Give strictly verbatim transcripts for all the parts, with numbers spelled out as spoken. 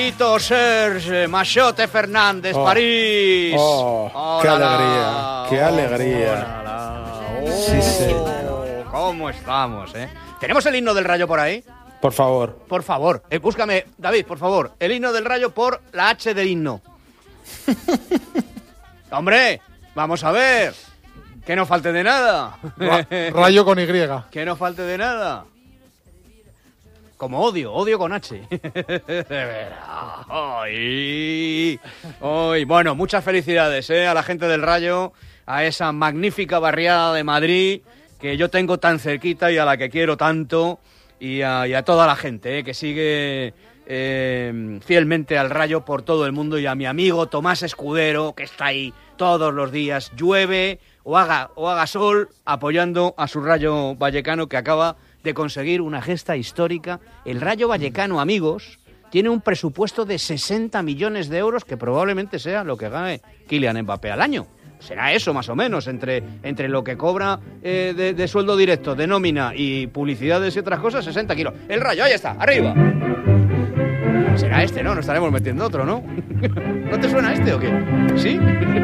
Serge Machote Fernández, oh, París. Oh, oh, ¡Qué alegría! ¡Qué alegría! Oh, oh, sí, señor. ¿Cómo estamos, eh? ¿Tenemos el himno del Rayo por ahí? Por favor. Por favor. Eh, búscame, David, por favor. El himno del Rayo por la H del himno. ¡Hombre! Vamos a ver. Que no falte de nada. Ra- rayo con Y. Que no falte de nada. Como odio, odio con H. Ay, ay. Bueno, muchas felicidades ¿eh? a la gente del Rayo, a esa magnífica barriada de Madrid que yo tengo tan cerquita y a la que quiero tanto, y a, y a toda la gente ¿eh? que sigue eh, fielmente al Rayo por todo el mundo, y a mi amigo Tomás Escudero, que está ahí todos los días, llueve o haga, o haga sol, apoyando a su Rayo Vallecano, que acaba de conseguir una gesta histórica. El Rayo Vallecano, amigos, tiene un presupuesto de sesenta millones de euros, que probablemente sea lo que gane Kylian Mbappé al año. Será eso, más o menos, entre, entre lo que cobra eh, de, de sueldo directo, de nómina y publicidades y otras cosas, sesenta kilos. El Rayo, ahí está, arriba. Será este, ¿no? Nos estaremos metiendo otro, ¿no? ¿No te suena este o qué? ¿Sí?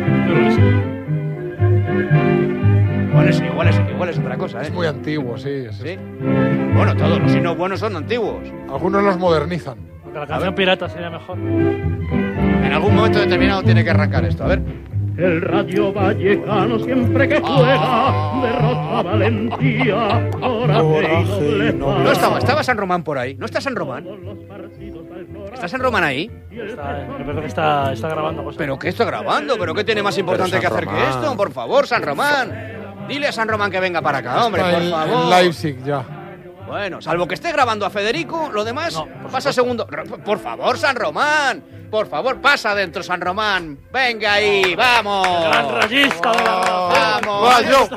Igual es, igual, es, igual es otra cosa, ¿eh? Es muy antiguo, sí. Es ¿Sí? Bueno, todos los himnos buenos son antiguos. Algunos los modernizan. Porque la canción pirata sería mejor. En algún momento determinado tiene que arrancar esto, a ver. El Rayo Vallecano siempre que juega oh. derrota valentía, coraje y no, no estaba, estaba San Román por ahí. ¿No está San Román? ¿Está San Román ahí? Está, yo creo que está, está grabando cosas. ¿Pero qué está grabando? ¿Pero qué tiene más importante que hacer Román. que esto? Por favor, San Román. Dile a San Román que venga para acá, hombre, está por en, favor. En Leipzig ya. Bueno, salvo que esté grabando a Federico, lo demás no, pasa segundo. Por favor, San Román. Por favor, pasa adentro, San Román. Venga ahí, vamos. El gran rayista de la Vamos. Rayo.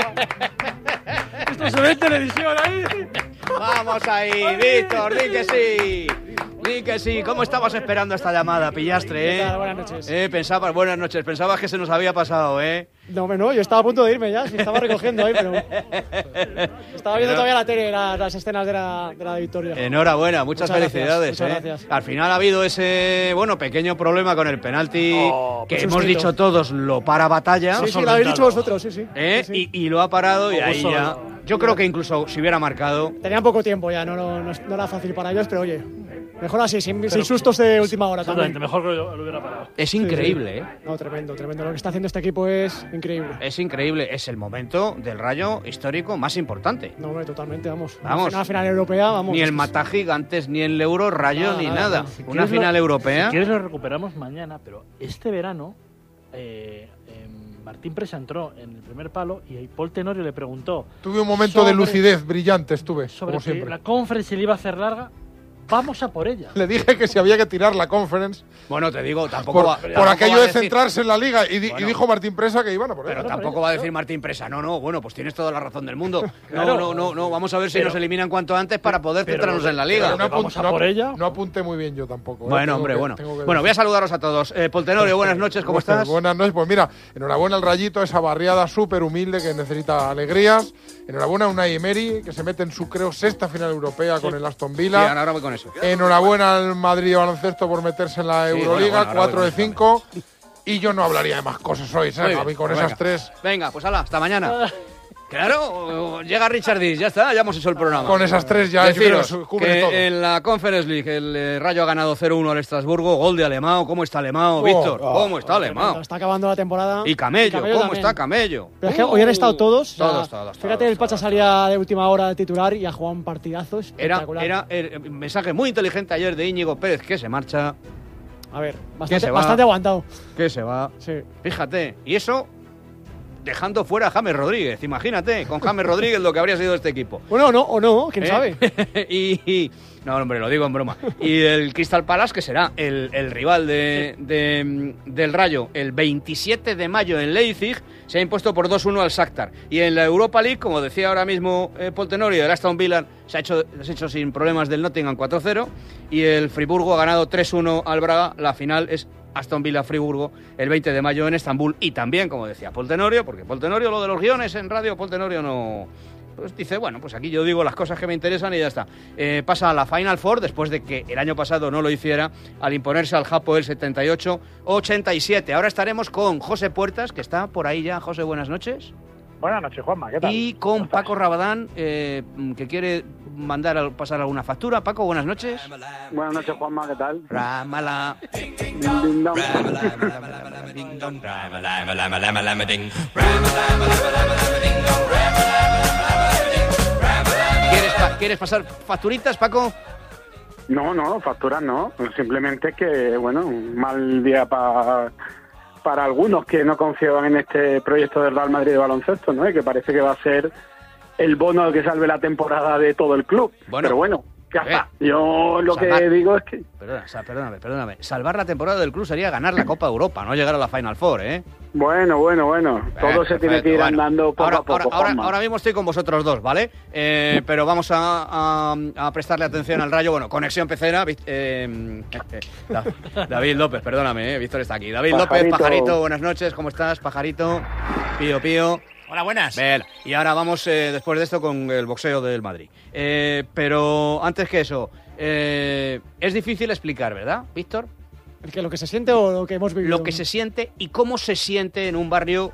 Esto se ve en televisión ahí. Vamos ahí, Víctor, di que sí. Di que sí. ¿Cómo estabas esperando esta llamada, pillastre, eh? Buenas noches. Eh, pensabas, buenas noches. Pensabas que se nos había pasado, ¿eh? No, no, yo estaba a punto de irme ya. Si estaba recogiendo ahí, pero... Estaba viendo todavía la tele, las, las escenas de la, de la victoria. Enhorabuena, muchas, muchas felicidades. Gracias, ¿eh? muchas gracias. Al final ha habido ese, bueno, pequeño problema con el penalti oh, que pues hemos suscrito. dicho todos, lo para Batalla. Sí, sí, lo habéis dicho vosotros, sí, sí. ¿Eh? sí, sí. Y, y lo ha parado y Como ahí solo. ya... Yo creo que incluso si hubiera marcado... Tenían poco tiempo ya, no, no, no, no era fácil para ellos, pero oye, mejor así, sin, pero, sin sustos de última hora también. Mejor que lo, lo hubiera parado. Es increíble, sí, sí. ¿eh? No, tremendo, tremendo. Lo que está haciendo este equipo es increíble. Es increíble, es el momento del Rayo histórico más importante. No, hombre, totalmente, vamos. Vamos. Una final europea, vamos. Ni el Mata Gigantes, ni el Euro Rayo, nada, ni nada. nada. Si Una final lo, europea... Si quieres lo recuperamos mañana, pero este verano... Eh, eh, Martín Presa entró en el primer palo y Paul Tenorio le preguntó. Tuve un momento sobre, de lucidez brillante, estuve, sobre como que siempre. La conference le iba a hacer larga. Vamos a por ella. Le dije que si había que tirar la conference. Bueno, te digo, tampoco por, va, por tampoco aquello va de decir, centrarse en la liga. Y, di, bueno, y dijo Martín Presa que iban a por ella. Pero no, tampoco por va a ella, decir ¿no? Martín Presa. No, no, bueno, pues tienes toda la razón del mundo. Claro. No, no, no, no. Vamos a ver si pero, nos eliminan cuanto antes para poder pero, centrarnos en la liga. No, vamos a no, por ella. No apunté muy bien yo tampoco. ¿eh? Bueno, tengo hombre, que, bueno. Bueno, decir. Voy a saludaros a todos. Eh, Paul Tenorio, buenas noches, ¿cómo buenas, estás? Buenas noches. Pues mira, enhorabuena al Rayito, esa barriada súper humilde que necesita alegrías. Enhorabuena a Unai Emery, que se mete en su, creo, sexta final europea sí. con el Aston Villa. Sí, ahora voy con eso. Enhorabuena al Madrid de baloncesto por meterse en la Euroliga, sí, bueno, cuatro de cinco. Y yo no hablaría de más cosas hoy, ¿sabes? A mí con pues esas venga. tres. Venga, pues hala, hasta mañana. Claro, llega Richard Dis, ya está, ya hemos hecho el programa. Con esas tres ya Deciros yo creo que cubre que todo. En la Conference League el eh, Rayo ha ganado cero uno al Estrasburgo, gol de Alemão. ¿Cómo está Alemão, oh, Víctor? Oh, ¿Cómo está Alemão? Está acabando la temporada. Y Camello, y Camello ¿cómo también. está Camello? Pero es que hoy han estado todos. Todos, o sea, todos, todos. Fíjate, todos, el Pacha todos, salía todos. de última hora de titular y ha jugado un partidazo espectacular. Era, era el mensaje muy inteligente ayer de Íñigo Pérez, que se marcha. A ver, bastante, se bastante aguantado. Que se va. Sí. Fíjate, y eso dejando fuera a James Rodríguez. Imagínate, con James Rodríguez lo que habría sido este equipo. Bueno, no, o no, quién ¿Eh? sabe. y, y no, hombre, lo digo en broma. Y el Crystal Palace, que será el, el rival de, de, del Rayo, el veintisiete de mayo en Leipzig, se ha impuesto por dos uno al Shakhtar. Y en la Europa League, como decía ahora mismo eh, Paul Tenorio, el Aston Villa se ha hecho, se ha hecho sin problemas del Nottingham cuatro cero. Y el Friburgo ha ganado tres uno al Braga. La final es Aston Villa-Friburgo el veinte de mayo en Estambul. Y también, como decía Paul Tenorio, porque Paul Tenorio, lo de los guiones en radio, Paul Tenorio no... pues dice, bueno, pues aquí yo digo las cosas que me interesan y ya está. Eh, pasa a la Final Four después de que el año pasado no lo hiciera al imponerse al Hapoel setenta y ocho a ochenta y siete. Ahora estaremos con José Puertas, que está por ahí ya. José, buenas noches. Buenas noches, Juanma, ¿qué tal? Y con Paco Rabadán, eh, que quiere mandar a pasar alguna factura. Paco, buenas noches. Buenas noches, Juanma, ¿qué tal? Ramala. Ding, ding, dong. ¿Quieres, pa- ¿Quieres pasar facturitas, Paco? No, no, facturas no. Simplemente que, bueno, un mal día para para algunos que no confiaban en este proyecto del Real Madrid de baloncesto, ¿no? Y que parece que va a ser el bono que salve la temporada de todo el club. Bueno, pero bueno, ya eh, está. Yo lo salvar, que digo es que... Perdona, o sea, perdóname, perdóname. Salvar la temporada del club sería ganar la Copa de Europa, no llegar a la Final Four, ¿eh? Bueno, bueno, bueno. Todo Eh, se tiene perfecto, que ir bueno. andando poco ahora, a poco, ahora, ahora, Juanma. ahora mismo estoy con vosotros dos, ¿vale? Eh, pero vamos a, a, a prestarle atención al Rayo. Bueno, conexión pecera. vi- Eh, eh, Da- David López, perdóname, eh, Víctor está aquí. David Pajarito. López, Pajarito, buenas noches, ¿cómo estás, Pajarito? Pío, Pío. Hola, buenas. Ven, y ahora vamos eh, después de esto con el boxeo del Madrid. Eh, pero antes que eso, eh, es difícil explicar, ¿verdad, Víctor? ¿El que, ¿Lo que se siente o lo que hemos vivido? Lo que se siente y cómo se siente en un barrio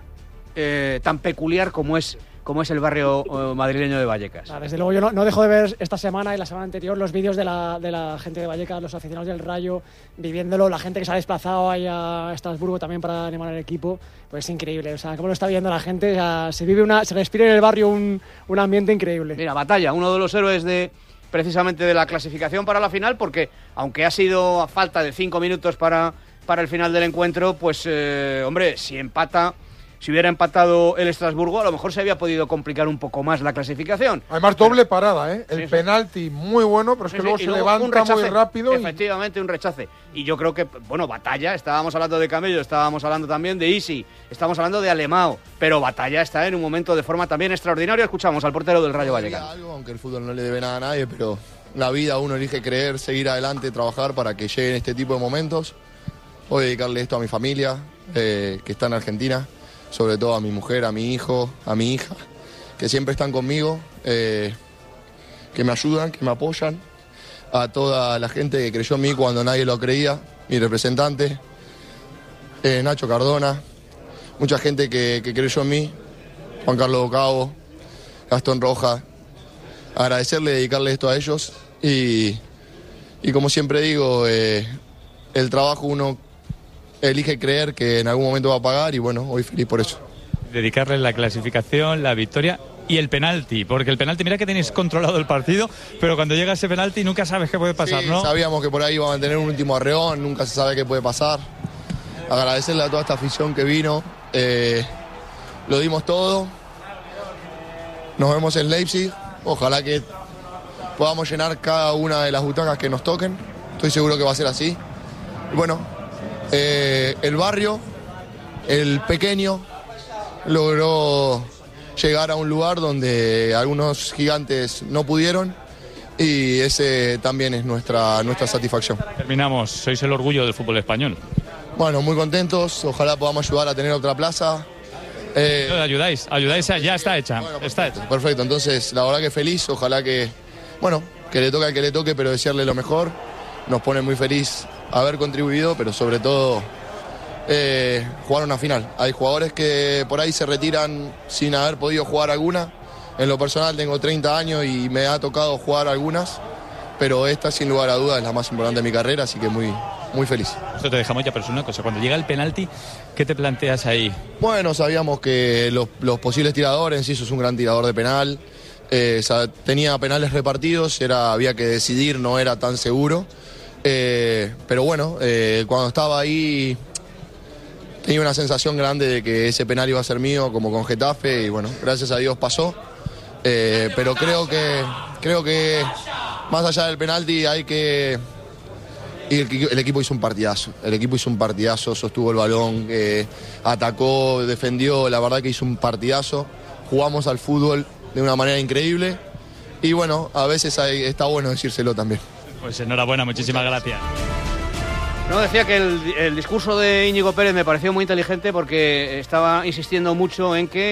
eh, tan peculiar como es, como es el barrio eh, madrileño de Vallecas. Ah, desde luego yo no, no dejo de ver esta semana y la semana anterior los vídeos de la, de la gente de Vallecas, los aficionados del Rayo, viviéndolo, la gente que se ha desplazado ahí a Estrasburgo también para animar al equipo, pues es increíble, o sea, cómo lo está viendo la gente, o sea, se vive una, se respira en el barrio un, un ambiente increíble. Mira, Batalla, uno de los héroes de precisamente de la clasificación para la final, porque aunque ha sido a falta de cinco minutos para, para el final del encuentro, pues eh, hombre, si empata, si hubiera empatado el Estrasburgo, a lo mejor se había podido complicar un poco más la clasificación. Además, doble parada, ¿eh? El Sí, sí. penalti muy bueno, pero es que Sí, luego sí, y se luego un levanta muy rechace, rápido. Y... Efectivamente, un rechace. Y yo creo que, bueno, Batalla, estábamos hablando de Camello, estábamos hablando también de Isi, estábamos hablando de Alemão, pero Batalla está en un momento de forma también extraordinario. Escuchamos al portero del Rayo Vallecano. Algo, aunque el fútbol no le debe nada a nadie, pero la vida uno elige creer, seguir adelante, trabajar para que lleguen este tipo de momentos. Voy a dedicarle esto a mi familia, eh, que está en Argentina, sobre todo a mi mujer, a mi hijo, a mi hija, que siempre están conmigo, eh, que me ayudan, que me apoyan, a toda la gente que creyó en mí cuando nadie lo creía, mi representante, eh, Nacho Cardona, mucha gente que, que creyó en mí, Juan Carlos Bocavo, Gastón Rojas, agradecerle, dedicarle esto a ellos y, y como siempre digo, eh, el trabajo uno elige creer que en algún momento va a pagar y bueno, hoy feliz por eso. Dedicarle la clasificación, la victoria y el penalti, porque el penalti, mira que tenéis controlado el partido, pero cuando llega ese penalti nunca sabes qué puede pasar, Sí, ¿no? sabíamos que por ahí iban a tener un último arreón, nunca se sabe qué puede pasar. Agradecerle a toda esta afición que vino, eh, lo dimos todo. Nos vemos en Leipzig, ojalá que podamos llenar cada una de las butacas que nos toquen, estoy seguro que va a ser así. Y bueno, eh, el barrio, el pequeño, logró llegar a un lugar donde algunos gigantes no pudieron y ese también es nuestra, nuestra satisfacción. Terminamos, sois el orgullo del fútbol español. Bueno, muy contentos, ojalá podamos ayudar a tener otra plaza. Eh, ayudáis, ayudáis, ya está hecha, bueno, está perfecto, hecha. perfecto, entonces la verdad que feliz, ojalá que, bueno, que le toque al que le toque, pero desearle lo mejor. Nos pone muy feliz haber contribuido, pero sobre todo eh, jugar una final. Hay jugadores que por ahí se retiran sin haber podido jugar alguna. En lo personal tengo treinta años y me ha tocado jugar algunas, pero esta sin lugar a dudas es la más importante de mi carrera, así que muy, muy feliz. Esto te dejamos ya, pero es una cosa, cuando llega el penalti, ¿qué te planteas ahí? Bueno, sabíamos que los, los posibles tiradores, Enciso es un gran tirador de penal, eh, tenía penales repartidos, era, había que decidir, no era tan seguro. Eh, pero bueno, eh, cuando estaba ahí tenía una sensación grande de que ese penal iba a ser mío, como con Getafe, y bueno, gracias a Dios pasó. Eh, pero creo que, creo que más allá del penalti hay que... Y el, el equipo hizo un partidazo, el equipo hizo un partidazo, sostuvo el balón, eh, atacó, defendió, la verdad que hizo un partidazo. Jugamos al fútbol de una manera increíble y bueno, a veces hay, está bueno decírselo también. Pues enhorabuena, muchísimas gracias. No, decía que el, el discurso de Íñigo Pérez me pareció muy inteligente porque estaba insistiendo mucho en que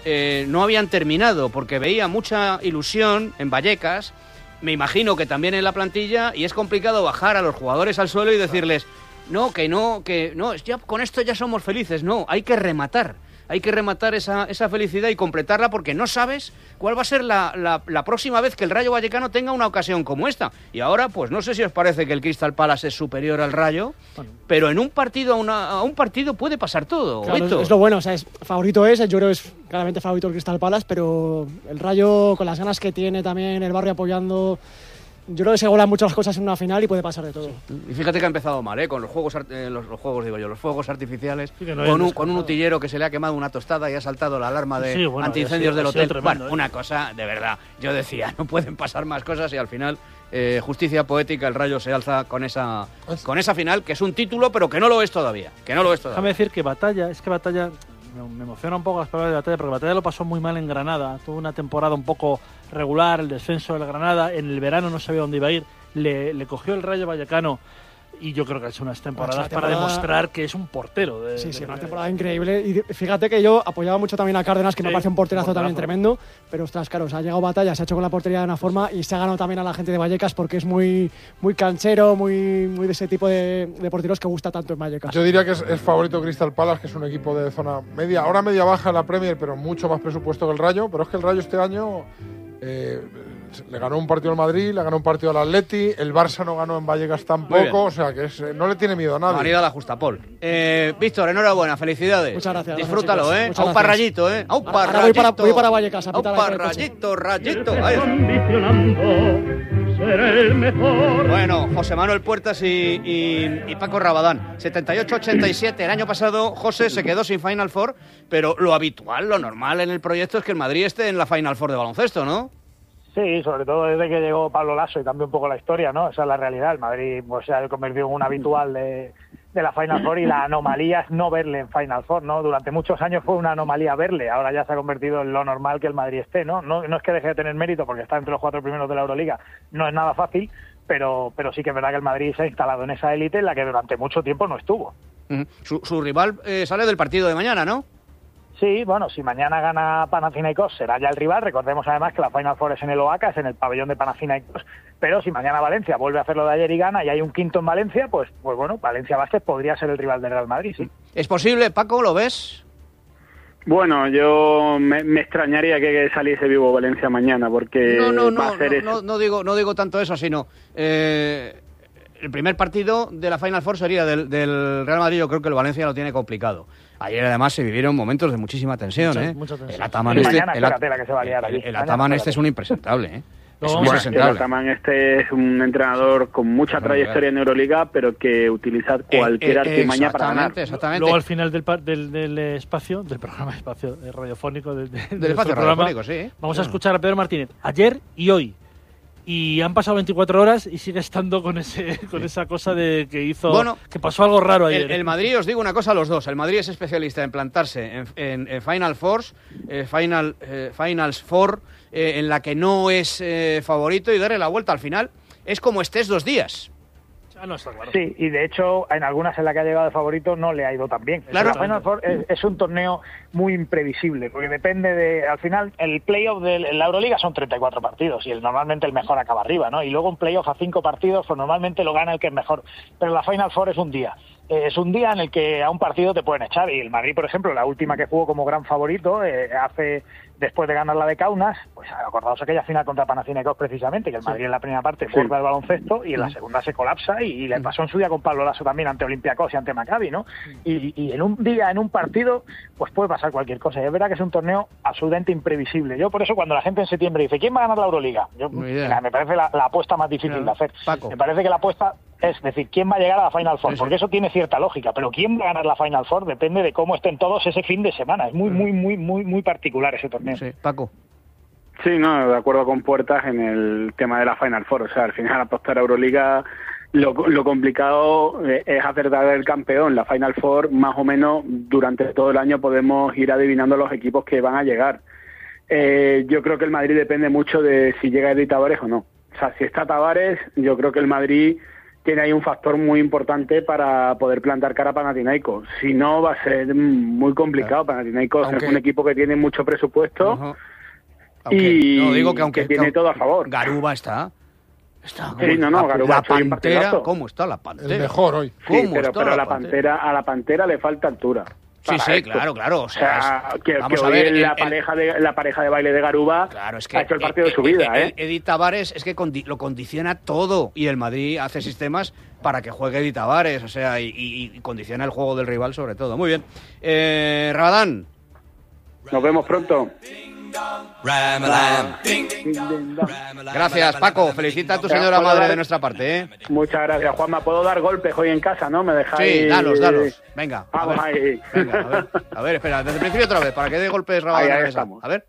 eh, no habían terminado, porque veía mucha ilusión en Vallecas, me imagino que también en la plantilla, y es complicado bajar a los jugadores al suelo y decirles, no, que no, que no, ya, con esto ya somos felices. No, hay que rematar. Hay que rematar esa, esa felicidad y completarla, porque no sabes cuál va a ser la, la, la próxima vez que el Rayo Vallecano tenga una ocasión como esta. Y ahora, pues no sé si os parece que el Crystal Palace es superior al Rayo, bueno, pero en un partido a, una, a un partido puede pasar todo. Claro, es, es lo bueno, o sea, es, favorito es, yo creo que es claramente favorito el Crystal Palace, pero el Rayo, con las ganas que tiene también, el barrio apoyando... Yo creo que se golan mucho las cosas en una final y puede pasar de todo. Y fíjate que ha empezado mal, ¿eh? Con los juegos, eh, los, los juegos digo yo, los fuegos artificiales, sí, no con, un, con un utillero que se le ha quemado una tostada y ha saltado la alarma de sí, bueno, antiincendios del hotel. Tremendo, bueno, ¿eh? Una cosa, de verdad, yo decía, no pueden pasar más cosas y al final, eh, justicia poética, el Rayo se alza con esa, con esa final, que es un título, pero que no lo es todavía, que no lo es todavía. Déjame decir que Batalla, es que Batalla... Me emociona un poco las palabras de Batalla, porque Batalla lo pasó muy mal en Granada. Tuvo una temporada un poco regular, el descenso del Granada. En el verano no sabía dónde iba a ir. Le, le cogió el Rayo Vallecano y yo creo que ha hecho unas temporadas temporada... para demostrar que es un portero. De, sí, sí, de... una temporada increíble. Y fíjate que yo apoyaba mucho también a Cárdenas, que sí, me parece un porterazo, porterazo también tremendo. Pero ostras, claro, se ha llegado Batalla, se ha hecho con la portería de una forma y se ha ganado también a la gente de Vallecas, porque es muy, muy canchero, muy, muy de ese tipo de, de porteros que gusta tanto en Vallecas. Yo diría que es, es favorito Crystal Palace, que es un equipo de zona media, ahora media baja en la Premier, pero mucho más presupuesto que el Rayo. Pero es que el Rayo este año eh, le ganó un partido al Madrid, le ganó un partido al Atleti, el Barça no ganó en Vallecas tampoco, o sea que es, no le tiene miedo a nadie. Marida la justa, Paul. Eh, Víctor, enhorabuena, felicidades. Muchas gracias. Disfrútalo, gracias, ¿eh? Muchas a un parrayito, ¿eh? A un parrayito. Voy para, voy para Vallecas. A un parrayito, rayito. Bueno, José Manuel Puertas y, y, y Paco Rabadán. setenta y ocho ochenta y siete. El año pasado José se quedó sin Final Four, pero lo habitual, lo normal en el proyecto es que el Madrid esté en la Final Four de baloncesto, ¿no? Sí, sobre todo desde que llegó Pablo Lasso y cambió un poco la historia, ¿no? Esa es la realidad. El Madrid pues, se ha convertido en un habitual de, de la Final Four, y la anomalía es no verle en Final Four, ¿no? Durante muchos años fue una anomalía verle, ahora ya se ha convertido en lo normal que el Madrid esté, ¿no? No, no es que deje de tener mérito porque está entre los cuatro primeros de la Euroliga, no es nada fácil, pero, pero sí que es verdad que el Madrid se ha instalado en esa élite en la que durante mucho tiempo no estuvo. Uh-huh. Su, su rival eh, sale del partido de mañana, ¿no? Sí, bueno, si mañana gana Panathinaikos será ya el rival. Recordemos además que la Final Four es en el O A C A, es en el pabellón de Panathinaikos. Pero si mañana Valencia vuelve a hacer lo de ayer y gana y hay un quinto en Valencia, pues, pues bueno, Valencia Basket podría ser el rival del Real Madrid, sí. ¿Es posible, Paco? ¿Lo ves? Bueno, yo me, me extrañaría que saliese vivo Valencia mañana, porque no, no, va no, a ser no, eso. no, no digo, no digo tanto eso, sino eh, el primer partido de la Final Four sería del, del Real Madrid. Yo creo que el Valencia lo tiene complicado. Ayer además se vivieron momentos de muchísima tensión, mucha, ¿eh? Mucha tensión. El Ataman sí, este, mañana, el, espérate, la que se va a liar el, allí. el Ataman este es un impresentable, ¿eh? No, es un bueno, impresentable. el Ataman este es un entrenador con mucha trayectoria en Euroliga, pero que utiliza cualquier eh, eh, artimaña para ganar. Exactamente. Luego al final del, del, del espacio, del programa espacio radiofónico, del, del, del espacio programa, radiofónico, sí. Vamos a escuchar a Pedro Martínez ayer y hoy. Y han pasado veinticuatro horas y sigue estando con ese con esa cosa de que hizo, bueno, que pasó algo raro ayer. El, el Madrid, os digo una cosa a los dos, el Madrid es especialista en plantarse en, en, en Final Fours, eh, Final, eh, Finals Four, eh, en la que no es eh, favorito, y darle la vuelta al final es como estés dos días. Ah, no, está claro. Sí, y de hecho en algunas en las que ha llegado de favorito no le ha ido tan bien. Claro. La Final Four es, es un torneo muy imprevisible, porque depende de, al final el playoff de la Euroliga son treinta y cuatro partidos y el, normalmente el mejor acaba arriba, ¿no? Y luego un playoff a cinco partidos, pues normalmente lo gana el que es mejor. Pero la Final Four es un día. Eh, es un día en el que a un partido te pueden echar, y el Madrid, por ejemplo, la última que jugó como gran favorito, eh, hace después de ganar la de Kaunas, pues acordaos aquella final contra Panathinaikos precisamente, que el Madrid sí. en la primera parte sí. forza el baloncesto y en la segunda se colapsa, y, y le pasó en su día con Pablo Lasso también ante Olympiacos y ante Maccabi, ¿no? Y, y en un día, en un partido, pues puede pasar cualquier cosa, y es verdad que es un torneo absolutamente imprevisible. Yo por eso cuando la gente en septiembre dice ¿quién va a ganar la Euroliga? Yo, mira, me parece la, la apuesta más difícil mira, de hacer. Paco. Me parece que la apuesta es decir, ¿quién va a llegar a la Final Four? Sí, sí. Porque eso tiene cierta lógica, pero ¿quién va a ganar la Final Four? Depende de cómo estén todos ese fin de semana. Es muy, muy, muy, muy, muy particular ese torneo. Sí, Paco. Sí, no, de acuerdo con Puertas en el tema de la Final Four. O sea, al final apostar a Euroliga, lo, lo complicado es acertar el campeón. La Final Four, más o menos, durante todo el año podemos ir adivinando los equipos que van a llegar. Eh, yo creo que el Madrid depende mucho de si llega Eddie Tavares o no. O sea, si está Tavares, yo creo que el Madrid tiene ahí un factor muy importante para poder plantar cara a Panathinaikos. Si no, va a ser muy complicado. Claro. Panathinaikos aunque... es un equipo que tiene mucho presupuesto uh-huh. aunque, y no, digo que, aunque, que tiene que, todo a favor. Garuba está... Está, sí, no, no, Garuba la Pantera, ¿cómo está la Pantera? El mejor hoy. Sí, pero, pero la, la pantera, a la Pantera le falta altura. Sí, sí, esto. claro, claro. O sea, o sea es, que, vamos que a ver, hoy el, la, el, pareja de, la pareja de baile de Garuba claro, es que ha hecho el partido el, de su vida, el, ¿eh? Edith Tavares es que condi- lo condiciona todo y el Madrid hace sistemas para que juegue Edith Tavares, o sea, y, y, y condiciona el juego del rival sobre todo. Muy bien. Eh, Rabadán. Nos vemos pronto. Gracias, Paco. Felicita a tu señora madre dar... de nuestra parte, ¿eh? Muchas gracias, Juanma. ¿Puedo dar golpes hoy en casa, no? ¿Me dejáis? Sí, dalos, dalos. Venga. Vamos a ver. ahí. Venga, a ver. A ver, espera, desde el principio otra vez, para que dé golpes Rabadán. Ahí, ahí estamos. A ver.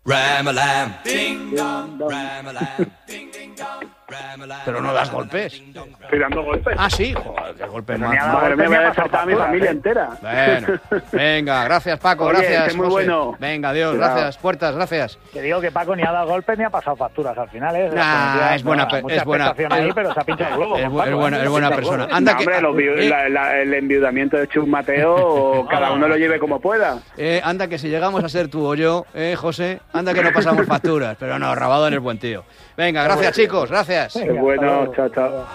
Pero no das golpes. Estoy dando golpes. Ah, sí. Joder, qué golpes más. Madre mía, me ha despertado a mi familia entera. Bueno, venga, gracias, Paco. Oye, gracias. es muy José. bueno. Venga, adiós. Cuidado. Gracias, Puertas, gracias. Te digo que Paco ni ha dado golpes ni ha pasado facturas al final, ¿eh? Nah, es buena, mucha es buena. ahí, pero se ha pinchado el globo. Es, Paco, es buena, ¿eh? es buena Se persona. globo. Anda No, que, hombre, los vi- eh, la- la- el enviudamiento de Chus Mateo, cada uno lo lleve como pueda. eh, anda que si llegamos a ser tú o yo, eh, José, anda que no pasamos facturas. Pero no, Rabadán es buen tío. Venga, gracias, chicos, gracias. Qué bueno, chao, chao.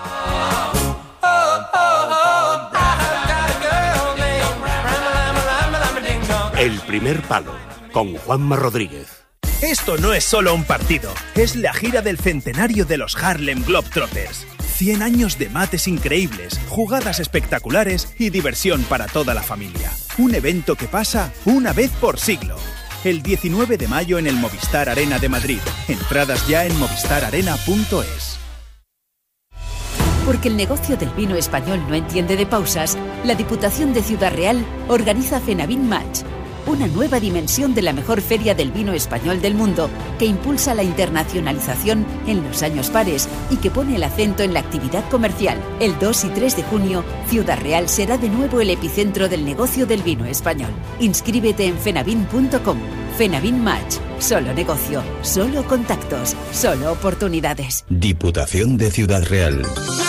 El primer palo, con Juanma Rodríguez. Esto no es solo un partido, es la gira del centenario de los Harlem Globetrotters. cien años de mates increíbles, jugadas espectaculares y diversión para toda la familia. Un evento que pasa una vez por siglo. El diecinueve de mayo en el Movistar Arena de Madrid. Entradas ya en movistar arena punto es. Porque el negocio del vino español no entiende de pausas, la Diputación de Ciudad Real organiza Fenavin Match, una nueva dimensión de la mejor feria del vino español del mundo, que impulsa la internacionalización en los años pares y que pone el acento en la actividad comercial. El dos y tres de junio, Ciudad Real será de nuevo el epicentro del negocio del vino español. Inscríbete en fenavin punto com. Fenavin Match. Solo negocio, solo contactos, solo oportunidades. Diputación de Ciudad Real.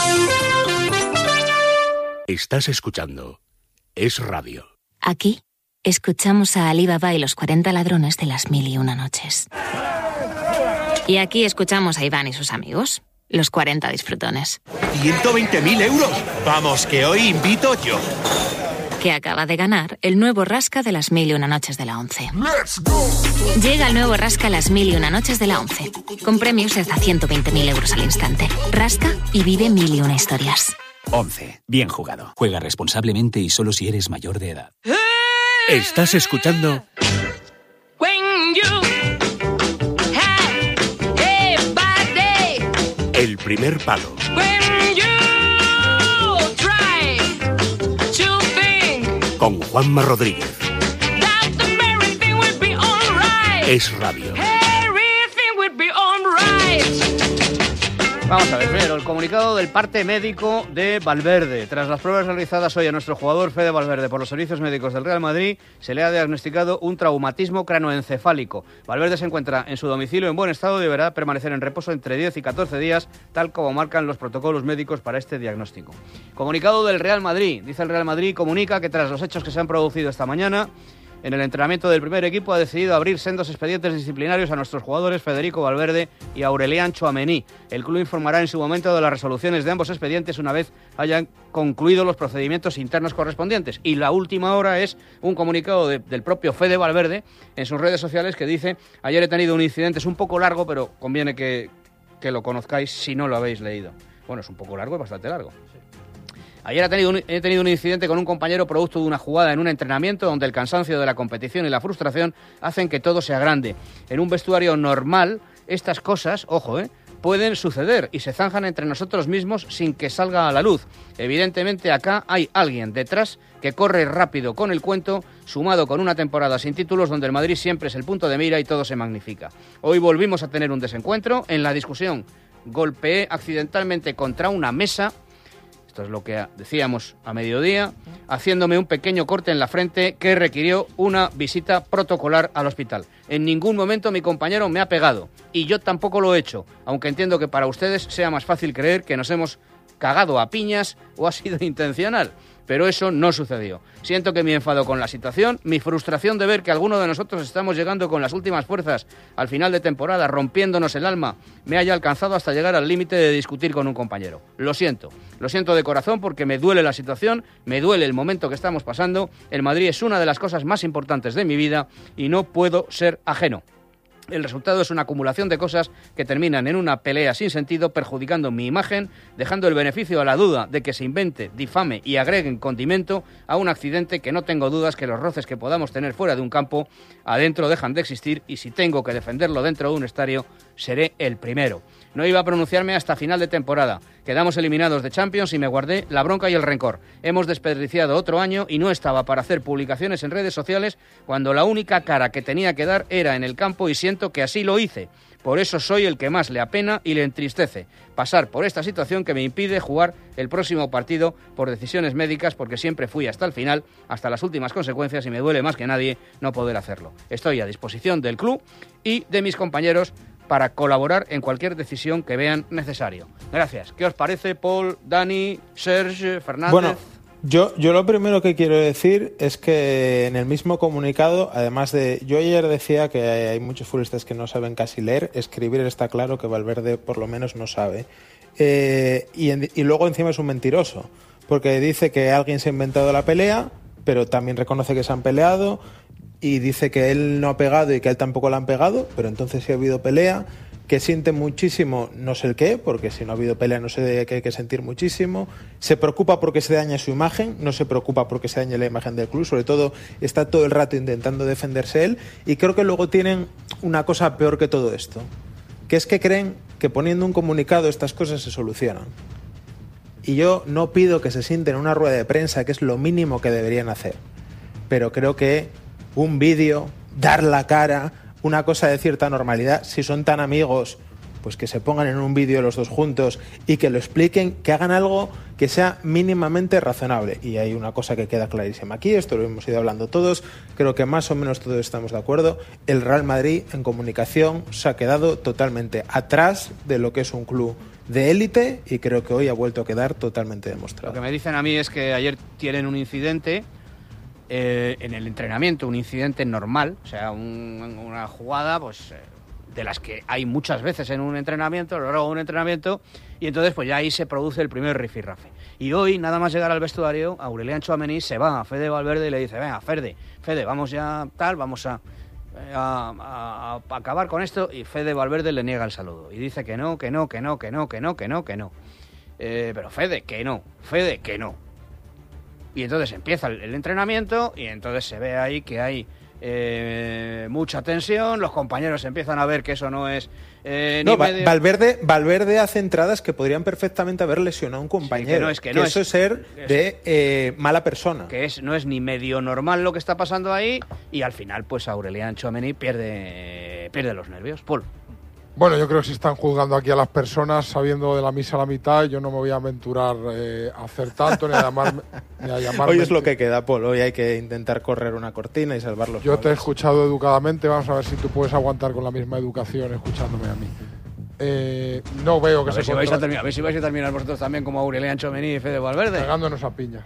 Estás escuchando Es Radio. Aquí escuchamos a Ali Baba y los cuarenta ladrones de las mil y una noches. Y aquí escuchamos a Iván y sus amigos, los cuarenta disfrutones. ¡ciento veinte mil euros! Vamos, que hoy invito yo. Que acaba de ganar el nuevo Rasca de las mil y una noches de la once. Llega el nuevo Rasca las mil y una noches de la once, con premios de hasta ciento veinte mil euros al instante. Rasca y vive mil y una historias. once. Bien jugado. Juega responsablemente y solo si eres mayor de edad. Estás escuchando El primer palo. Con Juanma Rodríguez. Es Radio. Vamos a ver, primero, el comunicado del parte médico de Valverde. Tras las pruebas realizadas hoy a nuestro jugador Fede Valverde por los servicios médicos del Real Madrid, se le ha diagnosticado un traumatismo cranoencefálico. Valverde se encuentra en su domicilio en buen estado y deberá permanecer en reposo entre diez y catorce días, tal como marcan los protocolos médicos para este diagnóstico. Comunicado del Real Madrid. Dice el Real Madrid, comunica que tras los hechos que se han producido esta mañana, en el entrenamiento del primer equipo ha decidido abrir sendos expedientes disciplinarios a nuestros jugadores Federico Valverde y Aurelián Tchouaméni. El club informará en su momento de las resoluciones de ambos expedientes una vez hayan concluido los procedimientos internos correspondientes. Y la última hora es un comunicado de, del propio Fede Valverde en sus redes sociales que dice: ayer he tenido un incidente, es un poco largo, pero conviene que, que lo conozcáis si no lo habéis leído. Bueno, es un poco largo, es bastante largo. Ayer he tenido, un, he tenido un incidente con un compañero producto de una jugada en un entrenamiento donde el cansancio de la competición y la frustración hacen que todo sea grande. En un vestuario normal, estas cosas, ojo, eh, pueden suceder y se zanjan entre nosotros mismos sin que salga a la luz. Evidentemente acá hay alguien detrás que corre rápido con el cuento, sumado con una temporada sin títulos donde el Madrid siempre es el punto de mira y todo se magnifica. Hoy volvimos a tener un desencuentro. En la discusión golpeé accidentalmente contra una mesa. Esto es lo que decíamos a mediodía, haciéndome un pequeño corte en la frente que requirió una visita protocolar al hospital. En ningún momento mi compañero me ha pegado y yo tampoco lo he hecho, aunque entiendo que para ustedes sea más fácil creer que nos hemos cagado a piñas o ha sido intencional. Pero eso no sucedió. Siento que mi enfado con la situación, mi frustración de ver que alguno de nosotros estamos llegando con las últimas fuerzas al final de temporada, rompiéndonos el alma, me haya alcanzado hasta llegar al límite de discutir con un compañero. Lo siento, lo siento de corazón porque me duele la situación, me duele el momento que estamos pasando. El Madrid es una de las cosas más importantes de mi vida y no puedo ser ajeno. El resultado es una acumulación de cosas que terminan en una pelea sin sentido, perjudicando mi imagen, dejando el beneficio a la duda de que se invente, difame y agreguen condimento a un accidente que no tengo dudas que los roces que podamos tener fuera de un campo, adentro dejan de existir, y si tengo que defenderlo dentro de un estadio, seré el primero. No iba a pronunciarme hasta final de temporada. Quedamos eliminados de Champions y me guardé la bronca y el rencor. Hemos desperdiciado otro año y no estaba para hacer publicaciones en redes sociales cuando la única cara que tenía que dar era en el campo, y siento que así lo hice. Por eso soy el que más le apena y le entristece pasar por esta situación que me impide jugar el próximo partido por decisiones médicas, porque siempre fui hasta el final, hasta las últimas consecuencias, y me duele más que nadie no poder hacerlo. Estoy a disposición del club y de mis compañeros para colaborar en cualquier decisión que vean necesario. Gracias. ¿Qué os parece, Paul, Dani, Serge, Fernández? Bueno, yo, yo lo primero que quiero decir es que en el mismo comunicado, además de... Yo ayer decía que hay muchos futbolistas que no saben casi leer, escribir está claro que Valverde por lo menos no sabe. Eh, y, en, y luego encima es un mentiroso, porque dice que alguien se ha inventado la pelea, pero también reconoce que se han peleado, y dice que él no ha pegado y que él tampoco la han pegado, pero entonces sí ha habido pelea, que siente muchísimo, no sé el qué, porque si no ha habido pelea no sé qué hay que sentir muchísimo, se preocupa porque se daña su imagen, no se preocupa porque se dañe la imagen del club, sobre todo está todo el rato intentando defenderse él, y creo que luego tienen una cosa peor que todo esto, que es que creen que poniendo un comunicado estas cosas se solucionan. Y yo no pido que se sienten en una rueda de prensa, que es lo mínimo que deberían hacer, pero creo que un vídeo, dar la cara, una cosa de cierta normalidad, si son tan amigos, pues que se pongan en un vídeo los dos juntos y que lo expliquen, que hagan algo que sea mínimamente razonable. Y hay una cosa que queda clarísima aquí, esto lo hemos ido hablando todos, creo que más o menos todos estamos de acuerdo: el Real Madrid en comunicación se ha quedado totalmente atrás de lo que es un club de élite, y creo que hoy ha vuelto a quedar totalmente demostrado. Lo que me dicen a mí es que ayer tienen un incidente Eh, en el entrenamiento, un incidente normal, o sea, un, una jugada pues eh, de las que hay muchas veces en un entrenamiento, luego un entrenamiento, y entonces pues ya ahí se produce el primer rifirrafe. Y hoy, nada más llegar al vestuario, Aurelian Tchouaméni se va a Fede Valverde y le dice: venga, Fede, Fede, vamos ya tal, vamos a, a, a, a acabar con esto, y Fede Valverde le niega el saludo y dice que no, que no, que no, que no, que no, que no, que no. Eh, pero Fede, que no, Fede, que no. Y entonces empieza el, el entrenamiento, y entonces se ve ahí que hay eh, mucha tensión, los compañeros empiezan a ver que eso no es... Eh, no, ni medio... Valverde, Valverde hace entradas que podrían perfectamente haber lesionado a un compañero. Sí, que no es, que que no eso es ser de eh, mala persona. Que es, no es ni medio normal lo que está pasando ahí, y al final pues Aurelian Tchouaméni pierde, pierde los nervios. Paul. Bueno, yo creo que si están juzgando aquí a las personas sabiendo de la misa a la mitad, yo no me voy a aventurar eh, a hacer tanto ni a llamarme. Ni a llamarme hoy es lo que queda, Paul. Hoy hay que intentar correr una cortina y salvar los Yo jugadores. Te he escuchado educadamente, vamos a ver si tú puedes aguantar con la misma educación escuchándome a mí. Eh, no veo que a se ver si vais a terminar, a ver si vais a terminar vosotros también como Aurelian Tchouaméni y Fede Valverde. Pegándonos a piñas.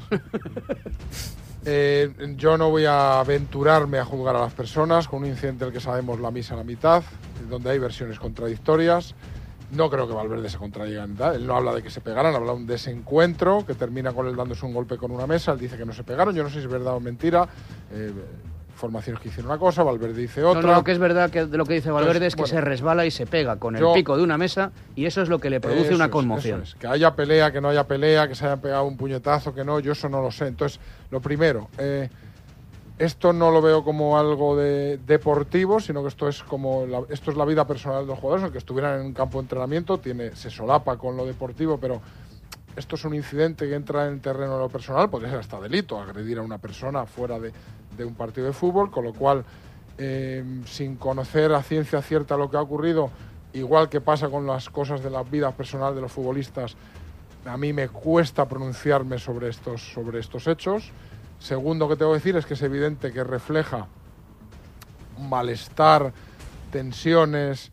eh, yo no voy a aventurarme a juzgar a las personas con un incidente del que sabemos la misa a la mitad, donde hay versiones contradictorias. No creo que Valverde se contradiga en nada. Él no habla de que se pegaran, habla de un desencuentro que termina con él dándose un golpe con una mesa. Él dice que no se pegaron. Yo no sé si es verdad o mentira. Eh, formaciones que hicieron una cosa, Valverde dice otra. No, no, lo que es verdad que de lo que dice Valverde Entonces, es que bueno, se resbala y se pega con yo, el pico de una mesa, y eso es lo que le produce una conmoción. Es, es. Que haya pelea, que no haya pelea, que se haya pegado un puñetazo, que no, yo eso no lo sé. Entonces, lo primero, eh, esto no lo veo como algo de deportivo, sino que esto es como la, esto es la vida personal de los jugadores. El que estuvieran en un campo de entrenamiento tiene, se solapa con lo deportivo, pero esto es un incidente que entra en el terreno de lo personal, podría ser hasta delito, agredir a una persona fuera de, de un partido de fútbol, con lo cual, eh, sin conocer a ciencia cierta lo que ha ocurrido, igual que pasa con las cosas de la vida personal de los futbolistas, a mí me cuesta pronunciarme sobre estos, sobre estos hechos. Segundo que tengo que decir es que es evidente que refleja malestar, tensiones,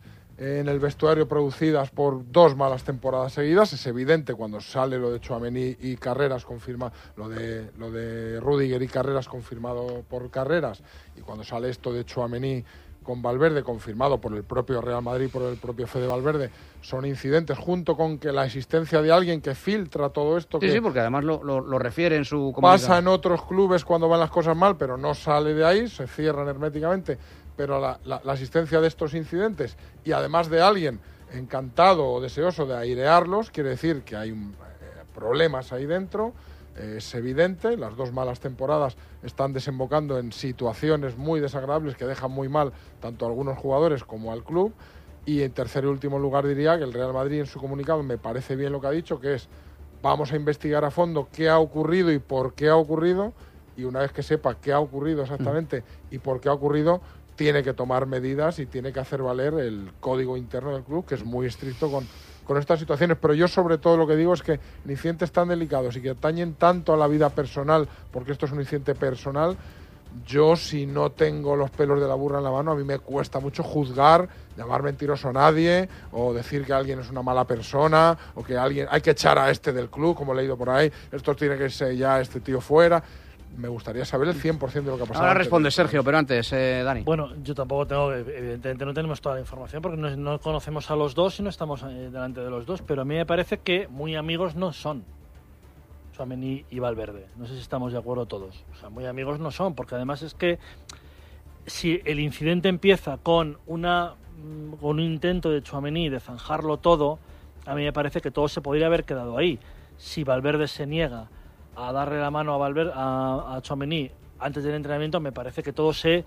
en el vestuario producidas por dos malas temporadas seguidas. Es evidente cuando sale lo de Tchouaméni y Carreras confirma lo de lo de Rüdiger y Carreras confirmado por Carreras, y cuando sale esto de Tchouaméni con Valverde confirmado por el propio Real Madrid, por el propio Fede Valverde, son incidentes, junto con que la existencia de alguien que filtra todo esto, sí, que sí, porque además lo, lo, lo refiere en su comunicado. Pasa en otros clubes cuando van las cosas mal, pero no sale de ahí, se cierran herméticamente. Pero la, la, la existencia de estos incidentes, y además de alguien encantado o deseoso de airearlos, quiere decir que hay un, eh, problemas ahí dentro, eh, es evidente. Las dos malas temporadas están desembocando en situaciones muy desagradables que dejan muy mal tanto a algunos jugadores como al club. Y en tercer y último lugar diría que el Real Madrid, en su comunicado, me parece bien lo que ha dicho, que es: vamos a investigar a fondo qué ha ocurrido y por qué ha ocurrido, y una vez que sepa qué ha ocurrido exactamente mm. y por qué ha ocurrido, tiene que tomar medidas y tiene que hacer valer el código interno del club, que es muy estricto con, con estas situaciones. Pero yo sobre todo lo que digo es que en incidentes tan delicados y que atañen tanto a la vida personal, porque esto es un incidente personal, yo, si no tengo los pelos de la burra en la mano, a mí me cuesta mucho juzgar, llamar mentiroso a nadie, o decir que alguien es una mala persona, o que alguien hay que echar a este del club, como he leído por ahí, esto tiene que ser ya este tío fuera. Me gustaría saber el cien por ciento de lo que ha pasado. Ahora responde Sergio, pero antes, eh, Dani. Bueno, yo tampoco tengo, evidentemente no tenemos toda la información porque no, no conocemos a los dos y no estamos eh, delante de los dos, pero a mí me parece que muy amigos no son Tchouaméni y Valverde. No sé si estamos de acuerdo todos. O sea, muy amigos no son, porque además es que si el incidente empieza con, una, con un intento de Tchouaméni de zanjarlo todo, a mí me parece que todo se podría haber quedado ahí. Si Valverde se niega a darle la mano a Valverde, a, a Tchouaméni antes del entrenamiento, me parece que todo se,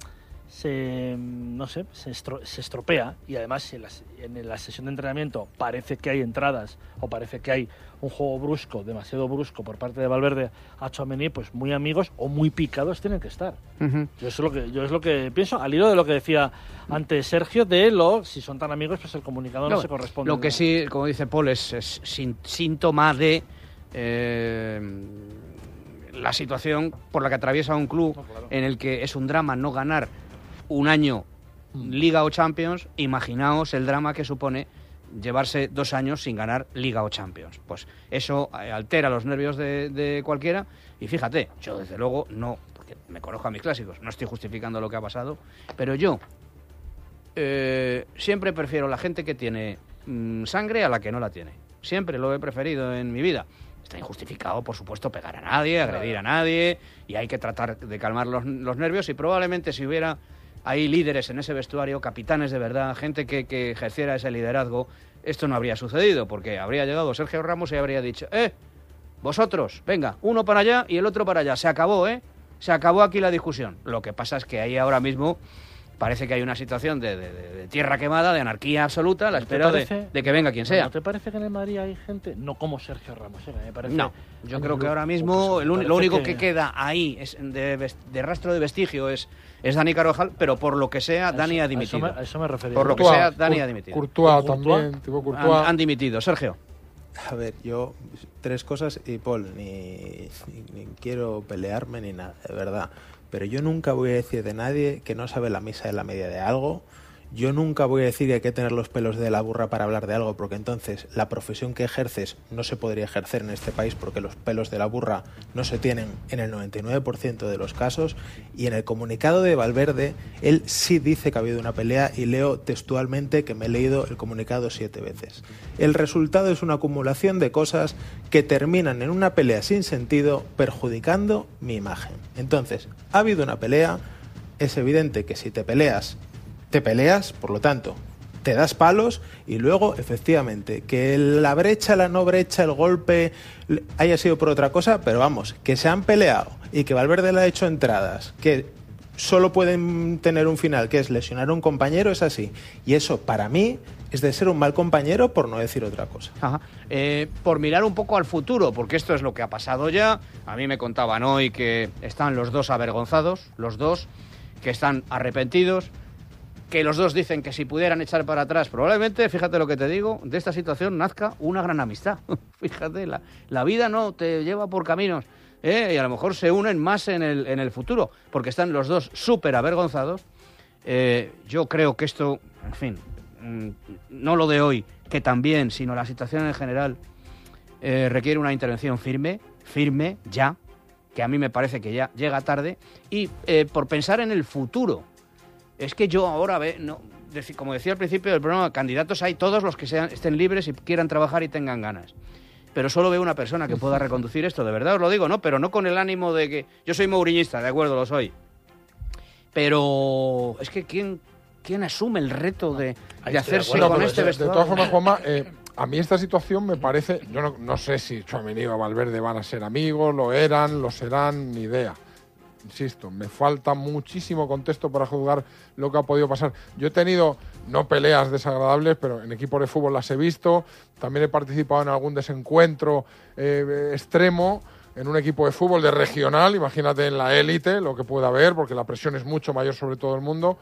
se no sé, se, estro, se estropea. Y además en la, en la sesión de entrenamiento parece que hay entradas o parece que hay un juego brusco, demasiado brusco por parte de Valverde a Tchouaméni, pues muy amigos o muy picados tienen que estar. Uh-huh. Yo es lo que yo es lo que pienso, al hilo de lo que decía antes Sergio, de lo si son tan amigos, pues el comunicado no, no se corresponde. Lo que sí, como dice Paul, es, es síntoma de Eh, la situación por la que atraviesa un club, no, claro, en el que es un drama no ganar un año Liga o Champions. Imaginaos el drama que supone llevarse dos años sin ganar Liga o Champions. Pues eso altera los nervios de, de cualquiera. Y fíjate, yo desde luego no, porque me conozco a mis clásicos, no estoy justificando lo que ha pasado, pero yo eh, siempre prefiero la gente que tiene mmm, sangre a la que no la tiene. Siempre lo he preferido en mi vida. Está injustificado, por supuesto, pegar a nadie, agredir a nadie, y hay que tratar de calmar los, los nervios, y probablemente si hubiera ahí líderes en ese vestuario, capitanes de verdad, gente que, que ejerciera ese liderazgo, esto no habría sucedido, porque habría llegado Sergio Ramos y habría dicho: ¡eh, vosotros, venga, uno para allá y el otro para allá! Se acabó, ¿eh? Se acabó aquí la discusión. Lo que pasa es que ahí ahora mismo parece que hay una situación de, de, de tierra quemada, de anarquía absoluta, a la espera de, de que venga quien sea. ¿No te parece que en el Madrid hay gente, no como Sergio Ramos? ¿eh? Me parece, no, yo creo que ahora mismo el un, lo único que... que queda ahí es de, de rastro de vestigio es, es Dani Carvajal, pero por lo que sea, eso, Dani ha dimitido. A eso me, a eso me refería. Por lo que sea, Dani ha dimitido. Courtois también, tipo Courtois. Han, han dimitido. Sergio. A ver, yo, tres cosas, y Paul, ni, ni, ni quiero pelearme ni nada, de verdad. Pero yo nunca voy a decir de nadie que no sabe la misa de la media de algo. Yo nunca voy a decir que hay que tener los pelos de la burra para hablar de algo, porque entonces la profesión que ejerces no se podría ejercer en este país, porque los pelos de la burra no se tienen en el noventa y nueve por ciento de los casos. Y en el comunicado de Valverde, él sí dice que ha habido una pelea, y leo textualmente que me he leído el comunicado siete veces. El resultado es una acumulación de cosas que terminan en una pelea sin sentido, perjudicando mi imagen. Entonces, ha habido una pelea, es evidente que si te peleas, te peleas, por lo tanto, te das palos, y luego, efectivamente, que la brecha, la no brecha, el golpe haya sido por otra cosa, pero vamos, que se han peleado y que Valverde le ha hecho entradas, que solo pueden tener un final, que es lesionar a un compañero, es así. Y eso, para mí, es de ser un mal compañero, por no decir otra cosa. Ajá. Eh, por mirar un poco al futuro, porque esto es lo que ha pasado ya. A mí me contaban hoy que están los dos avergonzados, los dos, que están arrepentidos, que los dos dicen que si pudieran echar para atrás, probablemente, fíjate lo que te digo, de esta situación nazca una gran amistad. Fíjate, la, la vida no te lleva por caminos, ¿eh? Y a lo mejor se unen más en el, en el futuro, porque están los dos súper avergonzados. Eh, yo creo que esto, en fin, mmm, no lo de hoy, que también, sino la situación en general, eh, requiere una intervención firme, firme, ya, que a mí me parece que ya llega tarde, y eh, por pensar en el futuro. Es que yo ahora, ve, no, dec- como decía al principio del programa, candidatos hay todos los que sean, estén libres y quieran trabajar y tengan ganas. Pero solo veo una persona que pueda reconducir esto, de verdad os lo digo, ¿no? Pero no con el ánimo de que... Yo soy mouriñista, de acuerdo, lo soy. Pero es que ¿quién, quién asume el reto de, de hacerse Bueno, con pero este de, vestuario? de todas formas, Juanma, eh, a mí esta situación me parece... Yo no, no sé si Tchouaméni o Valverde van a ser amigos, lo eran, lo serán, ni idea. Insisto, me falta muchísimo contexto para juzgar lo que ha podido pasar. Yo he tenido, no peleas desagradables, pero en equipos de fútbol las he visto. También he participado en algún desencuentro eh, extremo en un equipo de fútbol de regional. Imagínate en la élite lo que puede haber, porque la presión es mucho mayor sobre todo el mundo.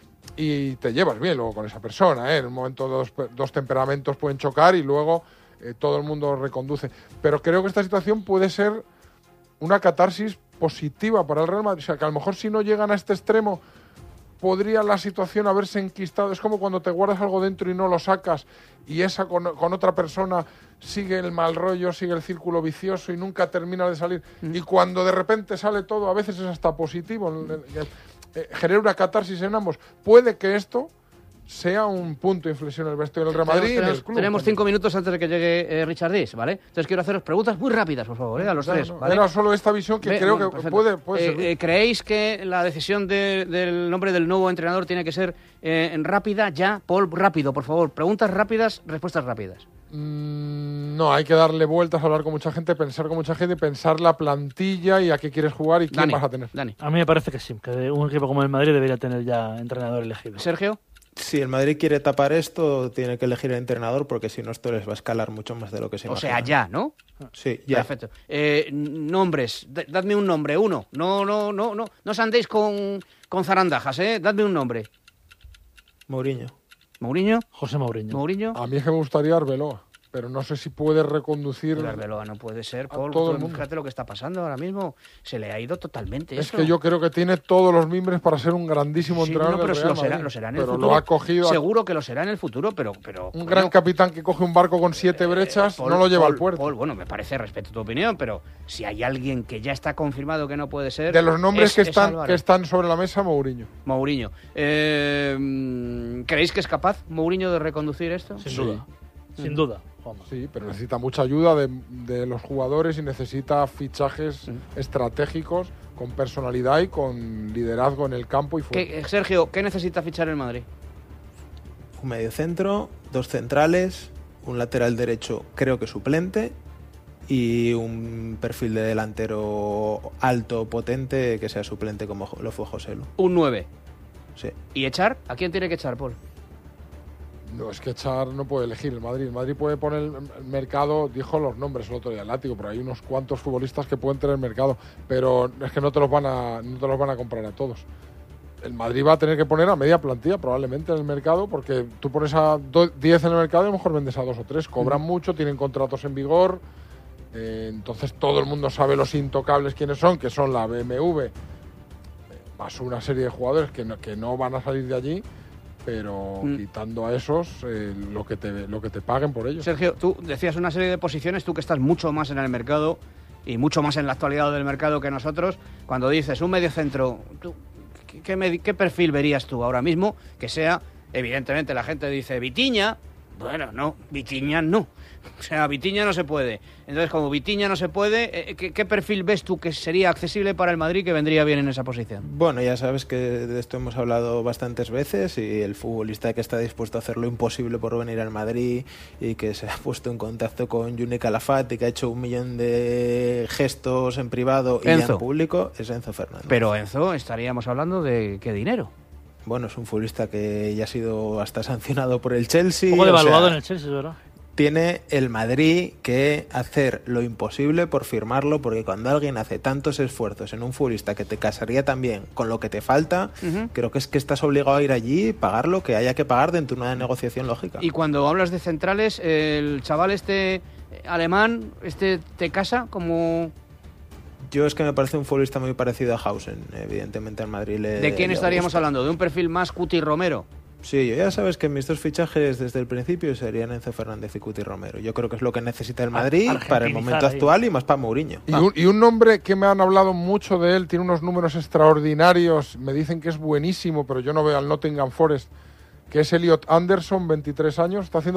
Y te llevas bien luego con esa persona, ¿eh? En un momento dos, dos temperamentos pueden chocar y luego eh, todo el mundo reconduce. Pero creo que esta situación puede ser una catarsis positiva para el Real Madrid. O sea, que a lo mejor si no llegan a este extremo, podría la situación haberse enquistado. Es como cuando te guardas algo dentro y no lo sacas y esa con, con otra persona sigue el mal rollo, sigue el círculo vicioso y nunca termina de salir. Mm. Y cuando de repente sale todo, a veces es hasta positivo. Eh, genera una catarsis en ambos. Puede que esto sea un punto de inflexión en el vestuario del Real Madrid tenemos, y en el club. Tenemos cinco minutos antes de que llegue eh, Richard Dis, ¿vale? Entonces quiero haceros preguntas muy rápidas, por favor, ¿eh? A los no, tres, no, ¿vale? Era solo esta visión que Ve, creo bueno, que perfecto. puede, puede eh, servir. eh, ¿Creéis que la decisión de, del nombre del nuevo entrenador tiene que ser eh, rápida, ya? Paul, rápido, por favor. Preguntas rápidas, respuestas rápidas. Mm, no, hay que darle vueltas, hablar con mucha gente, pensar con mucha gente, pensar la plantilla y a qué quieres jugar y quién Dani, vas a tener. Dani. A mí me parece que sí, que un equipo como el Madrid debería tener ya entrenador elegido. Sergio. Si el Madrid quiere tapar esto, tiene que elegir el entrenador porque si no esto les va a escalar mucho más de lo que se O imagina. sea, ya, ¿no? Sí, ya. Perfecto. Eh, nombres, D- dadme un nombre, uno. No, no, no, no, no os andéis con, con zarandajas, ¿eh? Dadme un nombre. Mourinho. ¿Mourinho? José Mourinho. ¿Mourinho? A mí es que me gustaría Arbeloa, pero no sé si puede reconducir... Pero Arbeloa no puede ser, Paul. todo el Tú mundo. Fíjate lo que está pasando ahora mismo. Se le ha ido totalmente Es esto. que yo creo que tiene todos los mimbres para ser un grandísimo Sí, entrenador no, pero del si Real lo será, Madrid. lo será en el Pero futuro. lo ha cogido... a- Seguro que lo será en el futuro, pero... pero Un coño, gran capitán que coge un barco con siete brechas Paul, no lo lleva Paul, al puerto. Paul, bueno, me parece, respeto tu opinión, pero si hay alguien que ya está confirmado que no puede ser... De los nombres es- que es están, Álvarez. que están sobre la mesa, Mourinho. Mourinho. Eh, mm, ¿Creéis que es capaz Mourinho de reconducir esto? Sin duda. Sin duda. Juanma. Sí, pero necesita mucha ayuda de, de los jugadores y necesita fichajes estratégicos con personalidad y con liderazgo en el campo y fuera. ¿Qué- eh, Sergio, ¿qué necesita fichar el Madrid? Un mediocentro, dos centrales, un lateral derecho creo que suplente y un perfil de delantero alto, potente, que sea suplente como lo fue José Lu. Un nueve. Sí. ¿Y echar? ¿A quién tiene que echar, Paul? No, es que echar no puede elegir el Madrid. El Madrid puede poner el mercado, dijo los nombres el otro día, el látigo, pero hay unos cuantos futbolistas que pueden tener mercado, pero es que no te los van a, no te los van a comprar a todos. El Madrid va a tener que poner a media plantilla probablemente en el mercado, porque tú pones a diez en el mercado y a lo mejor vendes a dos o tres. Cobran mucho, tienen contratos en vigor, eh, entonces todo el mundo sabe los intocables quiénes son, que son la B M W, eh, más una serie de jugadores que no, que no van a salir de allí, pero Mm. quitando a esos, eh, lo, que te, lo que te paguen por ellos. Sergio, tú decías una serie de posiciones, tú que estás mucho más en el mercado y mucho más en la actualidad del mercado que nosotros, cuando dices un mediocentro, ¿tú, qué, qué, me- qué perfil verías tú ahora mismo que sea? Evidentemente la gente dice Vitinha, bueno, no, Vitinha no. O sea, Vitinha no se puede. Entonces, como Vitinha no se puede, eh, ¿qué, qué perfil ves tú que sería accesible para el Madrid que vendría bien en esa posición? Bueno, ya sabes que de esto hemos hablado bastantes veces y el futbolista que está dispuesto a hacer lo imposible por venir al Madrid y que se ha puesto en contacto con Juni Calafat y que ha hecho un millón de gestos en privado y ya Enzo. en público es Enzo Fernández. Pero Enzo, estaríamos hablando de qué dinero. Bueno, es un futbolista que ya ha sido hasta sancionado por el Chelsea. Un poco o devaluado sea, en el Chelsea, ¿verdad? tiene el Madrid que hacer lo imposible por firmarlo, porque cuando alguien hace tantos esfuerzos en un futbolista que te casaría también con lo que te falta, Ujú. creo que es que estás obligado a ir allí y pagar lo que haya que pagar dentro de una negociación lógica. Y cuando hablas de centrales, el chaval este alemán, este te casa como... Yo es que me parece un futbolista muy parecido a Hausen, evidentemente al Madrid le... ¿De quién le estaríamos gusta. hablando? ¿De un perfil más Cuti Romero? Sí, yo ya sabes que mis dos fichajes desde el principio serían Enzo Fernández y Cuti Romero. Yo creo que es lo que necesita el Madrid para el momento ahí. actual y más para Mourinho. Y un, y un nombre que me han hablado mucho de él, tiene unos números extraordinarios, me dicen que es buenísimo, pero yo no veo al Nottingham Forest, que es Elliot Anderson, veintitrés años, está haciendo